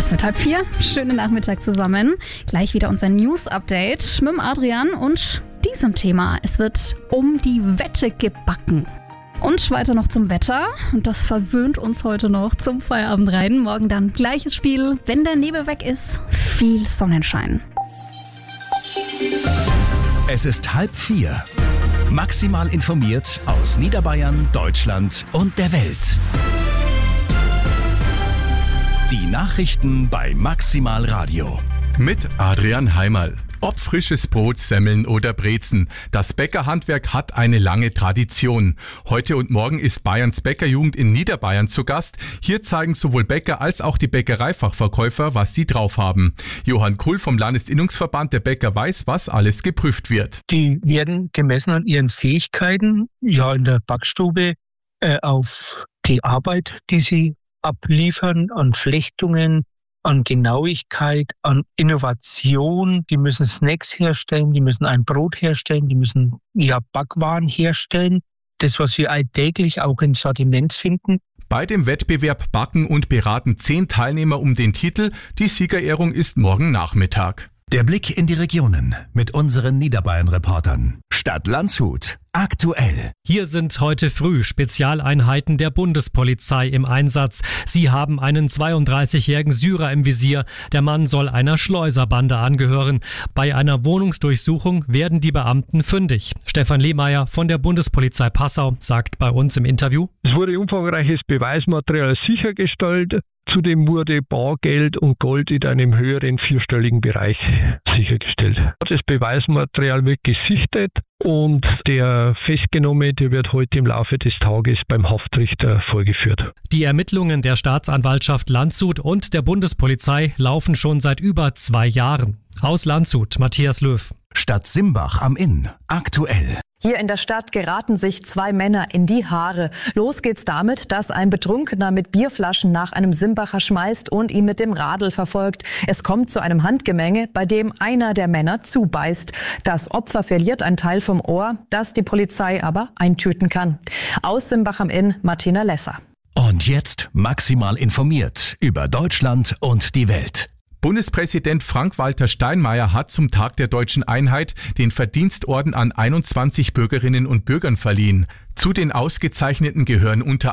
Es wird 3:30. Schönen Nachmittag zusammen. Gleich wieder unser News-Update mit dem Adrian und diesem Thema. Es wird um die Wette gebacken. Und weiter noch zum Wetter. Und das verwöhnt uns heute noch zum Feierabend rein. Morgen dann gleiches Spiel. Wenn der Nebel weg ist, viel Sonnenschein. Es ist 3:30. Maximal informiert aus Niederbayern, Deutschland und der Welt. Die Nachrichten bei Maximal Radio. Mit Adrian Heimerl. Ob frisches Brot, Semmeln oder Brezen, das Bäckerhandwerk hat eine lange Tradition. Heute und morgen ist Bayerns Bäckerjugend in Niederbayern zu Gast. Hier zeigen sowohl Bäcker als auch die Bäckereifachverkäufer, was sie drauf haben. Johann Kuhl vom Landesinnungsverband der Bäcker weiß, was alles geprüft wird. Die werden gemessen an ihren Fähigkeiten, in der Backstube, auf die Arbeit, die sie abliefern, an Flechtungen, an Genauigkeit, an Innovation. Die müssen Snacks herstellen, die müssen ein Brot herstellen, die müssen Backwaren herstellen. Das, was wir alltäglich auch im Sortiment finden. Bei dem Wettbewerb backen und beraten 10 Teilnehmer um den Titel. Die Siegerehrung ist morgen Nachmittag. Der Blick in die Regionen mit unseren Niederbayern-Reportern. Stadt Landshut. Aktuell. Hier sind heute früh Spezialeinheiten der Bundespolizei im Einsatz. Sie haben einen 32-jährigen Syrer im Visier. Der Mann soll einer Schleuserbande angehören. Bei einer Wohnungsdurchsuchung werden die Beamten fündig. Stefan Lehmeier von der Bundespolizei Passau sagt bei uns im Interview: Es wurde umfangreiches Beweismaterial sichergestellt. Zudem wurde Bargeld und Gold in einem höheren 4-stelligen Bereich sichergestellt. Das Beweismaterial wird gesichtet und der Festgenommene, der wird heute im Laufe des Tages beim Haftrichter vorgeführt. Die Ermittlungen der Staatsanwaltschaft Landshut und der Bundespolizei laufen schon seit über 2 Jahren. Aus Landshut, Matthias Löw. Stadt Simbach am Inn. Aktuell. Hier in der Stadt geraten sich 2 Männer in die Haare. Los geht's damit, dass ein Betrunkener mit Bierflaschen nach einem Simbacher schmeißt und ihn mit dem Radl verfolgt. Es kommt zu einem Handgemenge, bei dem einer der Männer zubeißt. Das Opfer verliert ein Teil vom Ohr, das die Polizei aber eintüten kann. Aus Simbach am Inn, Martina Lesser. Und jetzt maximal informiert über Deutschland und die Welt. Bundespräsident Frank-Walter Steinmeier hat zum Tag der Deutschen Einheit den Verdienstorden an 21 Bürgerinnen und Bürgern verliehen. Zu den Ausgezeichneten gehören unter